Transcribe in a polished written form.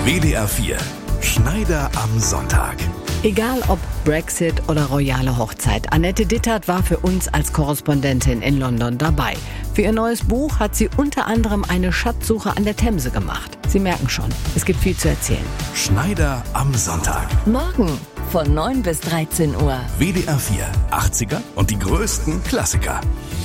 WDR 4. Schneider am Sonntag. Egal ob Brexit oder royale Hochzeit, Annette Dittert war für uns als Korrespondentin in London dabei. Für ihr neues Buch hat sie unter anderem eine Schatzsuche an der Themse gemacht. Sie merken schon, es gibt viel zu erzählen. Schneider am Sonntag. Morgen von 9 bis 13 Uhr. WDR 4. 80er und die größten Klassiker.